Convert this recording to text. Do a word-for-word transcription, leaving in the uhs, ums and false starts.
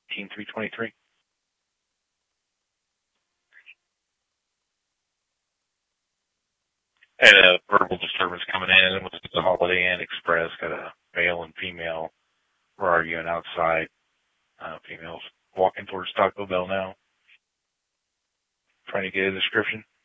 eighteen three twenty-three. Had a verbal disturbance coming in. It was the Holiday Inn Express. Got a male and female were arguing outside. Uh, female's walking towards Taco Bell now. Trying to get a description.